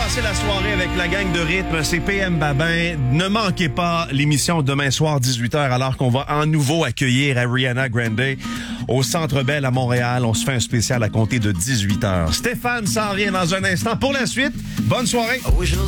commencer la soirée avec la gang de rythme. C'est PM Babin. Ne manquez pas l'émission demain soir 18h alors qu'on va en nouveau accueillir Ariana Grande au Centre Bell à Montréal. On se fait un spécial à compter de 18h. Stéphane s'en vient dans un instant. Pour la suite, bonne soirée.